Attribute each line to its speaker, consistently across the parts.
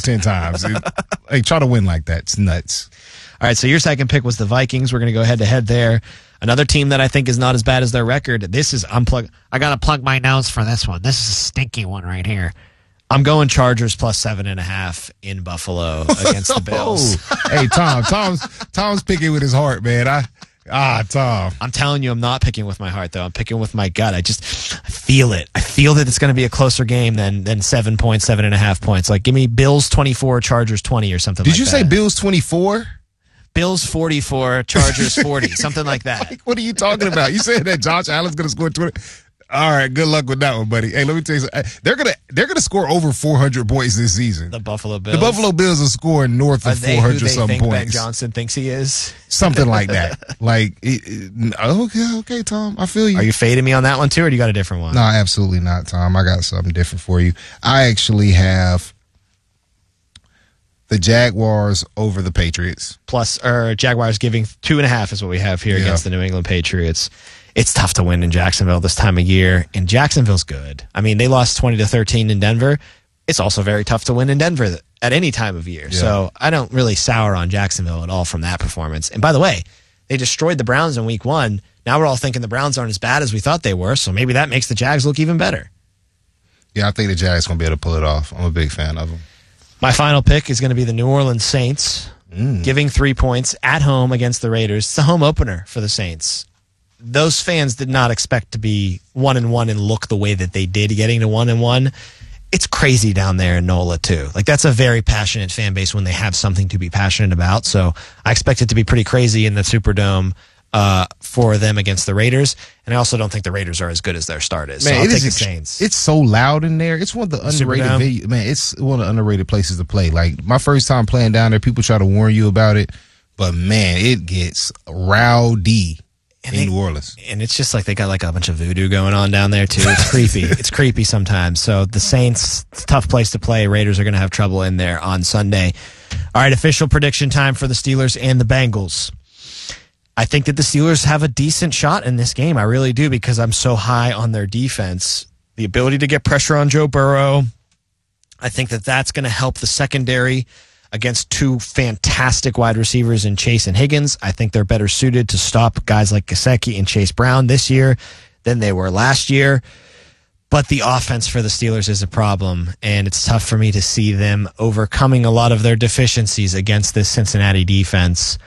Speaker 1: 10 times. Hey, try to win like that. It's nuts.
Speaker 2: All right, so your second pick was the Vikings. We're going to go head-to-head there. Another team that I think is not as bad as their record. This is unplug. I got to plug my nose for this one. This is a stinky one right here. I'm going Chargers plus 7.5 in Buffalo against the Bills.
Speaker 1: Hey, Tom's picking with his heart, man. Tom.
Speaker 2: I'm telling you, I'm not picking with my heart, though. I'm picking with my gut. I feel it. I feel that it's going to be a closer game than 7 points, 7.5 points. Like, give me Bills 24, Chargers 20 or something like that.
Speaker 1: Did you say Bills 24?
Speaker 2: Bills 44, Chargers 40, something like that.
Speaker 1: Like, what are you talking about? You said that Josh Allen's going to score 20. All right, good luck with that one, buddy. Hey, let me tell you something. They're gonna score over 400 points this season.
Speaker 2: The Buffalo Bills.
Speaker 1: The Buffalo Bills are scoring north of 400 some points.
Speaker 2: Ben Johnson thinks he is
Speaker 1: something like that. Like, okay, Tom, I feel you.
Speaker 2: Are you fading me on that one too, or do you got a different one?
Speaker 1: No, absolutely not, Tom. I got something different for you. I actually have the Jaguars over the Patriots.
Speaker 2: Jaguars giving 2.5 is what we have here against the New England Patriots. It's tough to win in Jacksonville this time of year, and Jacksonville's good. I mean, they lost 20-13 in Denver. It's also very tough to win in Denver at any time of year. Yeah. So I don't really sour on Jacksonville at all from that performance. And by the way, they destroyed the Browns in week 1. Now we're all thinking the Browns aren't as bad as we thought they were, so maybe that makes the Jags look even better.
Speaker 1: Yeah, I think the Jags going to be able to pull it off. I'm a big fan of them.
Speaker 2: My final pick is going to be the New Orleans Saints, giving 3 points at home against the Raiders. It's the home opener for the Saints. Those fans did not expect to be 1-1 and look the way that they did getting to 1-1. It's crazy down there in NOLA too. Like, that's a very passionate fan base when they have something to be passionate about. So I expect it to be pretty crazy in the Superdome for them against the Raiders. And I also don't think the Raiders are as good as their start is. Man, so I'll take the Saints.
Speaker 1: It's so loud in there. It's one of the underrated it's one of the underrated places to play. Like, my first time playing down there, people try to warn you about it, but man, it gets rowdy. In New Orleans. And
Speaker 2: it's just like they got like a bunch of voodoo going on down there too. It's creepy. It's creepy sometimes. So the Saints, it's a tough place to play. Raiders are going to have trouble in there on Sunday. All right, official prediction time for the Steelers and the Bengals. I think that the Steelers have a decent shot in this game. I really do, because I'm so high on their defense. The ability to get pressure on Joe Burrow. I think that that's going to help the secondary against 2 fantastic wide receivers in Chase and Higgins. I think they're better suited to stop guys like Gesicki and Chase Brown this year than they were last year. But the offense for the Steelers is a problem, and it's tough for me to see them overcoming a lot of their deficiencies against this Cincinnati defense.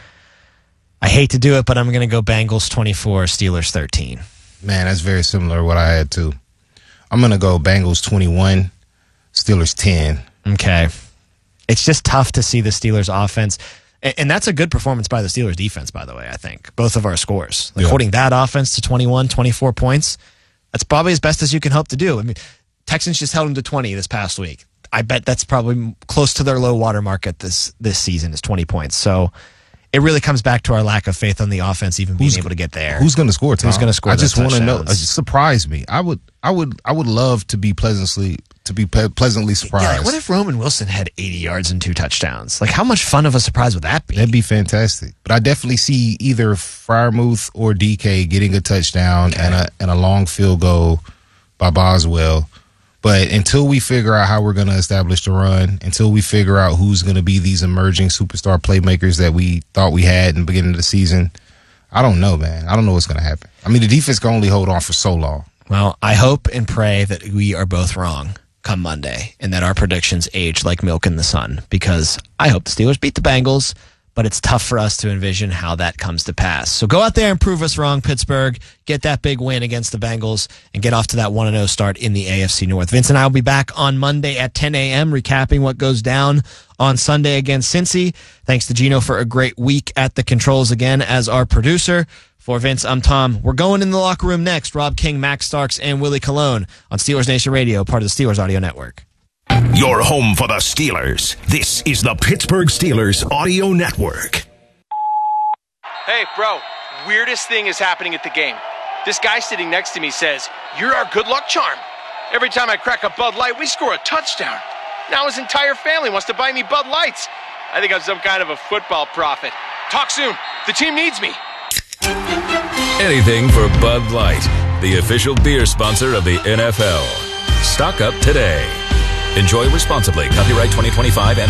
Speaker 2: I hate to do it, but I'm going to go Bengals 24, Steelers 13.
Speaker 1: Man, that's very similar to what I had too. I'm going to go Bengals 21, Steelers 10.
Speaker 2: Okay. It's just tough to see the Steelers offense. And that's a good performance by the Steelers defense, by the way, I think. Both of our scores. Like, holding that offense to 21, 24 points, that's probably as best as you can hope to do. I mean, Texans just held them to 20 this past week. I bet that's probably close to their low water mark at this season is 20 points. So it really comes back to our lack of faith on the offense even being able to get there.
Speaker 1: Who's going to score, Tom?
Speaker 2: Who's going to score?
Speaker 1: I just want to know. Surprise me. I would love to be pleasantly surprised.
Speaker 2: Yeah, like, what if Roman Wilson had 80 yards and 2 touchdowns? Like, how much fun of a surprise would that be?
Speaker 1: That'd be fantastic. But I definitely see either Freiermuth or DK getting a touchdown and a long field goal by Boswell. But until we figure out how we're going to establish the run, until we figure out who's going to be these emerging superstar playmakers that we thought we had in the beginning of the season, I don't know, man. I don't know what's going to happen. I mean, the defense can only hold on for so long.
Speaker 2: Well, I hope and pray that we are both wrong come Monday and that our predictions age like milk in the sun, because I hope the Steelers beat the Bengals, but it's tough for us to envision how that comes to pass. So go out there and prove us wrong, Pittsburgh. Get that big win against the Bengals and get off to that 1-0 start in the AFC North. Vince and I will be back on Monday at 10 a.m. recapping what goes down on Sunday against Cincy. Thanks to Gino for a great week at the controls again as our producer. For Vince, I'm Tom. We're going in the locker room next. Rob King, Max Starks, and Willie Colon on Steelers Nation Radio, part of the Steelers Audio Network.
Speaker 3: Your home for the Steelers. This is the Pittsburgh Steelers Audio Network.
Speaker 4: Hey, bro, weirdest thing is happening at the game. This guy sitting next to me says, "You're our good luck charm. Every time I crack a Bud Light, we score a touchdown. Now his entire family wants to buy me Bud Lights. I think I'm some kind of a football prophet. Talk soon. The team needs me."
Speaker 5: Anything for Bud Light, the official beer sponsor of the NFL. Stock up today. Enjoy responsibly. Copyright 2025 and